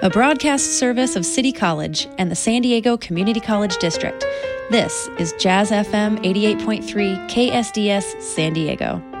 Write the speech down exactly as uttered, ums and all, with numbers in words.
a broadcast service of City College and the San Diego Community College District. This is Jazz F M eighty-eight point three K S D S San Diego.